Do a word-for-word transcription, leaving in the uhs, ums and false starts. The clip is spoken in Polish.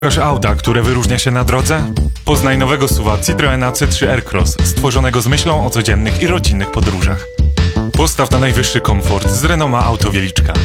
Szukasz auta, które wyróżnia się na drodze? Poznaj nowego SUV-a Citroena C trzy Aircross, stworzonego z myślą o codziennych i rodzinnych podróżach. Postaw na najwyższy komfort z Renault Ma Auto Wieliczka.